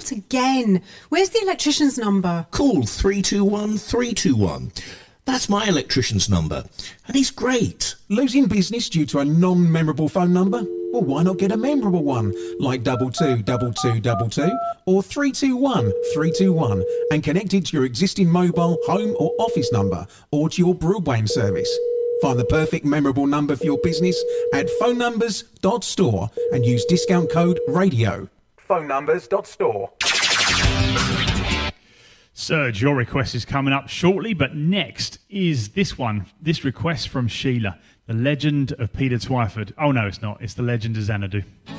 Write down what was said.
Not again. Where's the electrician's number? Call 321 321. That's my electrician's number, and he's great. Losing business due to a non-memorable phone number? Well, why not get a memorable one, like 222222 or 321 321, and connect it to your existing mobile, home or office number, or to your Broadband service. Find the perfect memorable number for your business at phonenumbers.store and use discount code RADIO. phonenumbers.store. Serge, your request is coming up shortly, but next is this one. This request from Sheila, the legend of Peter Twyford. Oh, no, it's not. It's the legend of Xanadu.